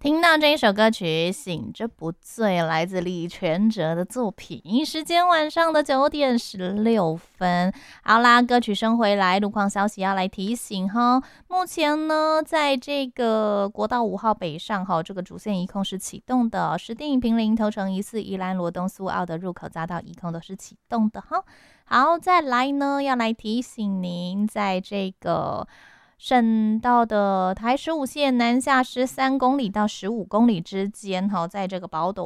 听到这一首歌曲醒着不醉，来自李全哲的作品，时间晚上的9:16。好啦，歌曲声回来，路况消息要来提醒哈。目前呢，在这个国道5号北上哈，这个主线移空是启动的，石碇坪林头城宜4宜兰罗东苏澳的入口匝道移空都是启动的哈。好，再来呢，要来提醒您，在这个省道的台15线南下13公里到15公里之间，在这个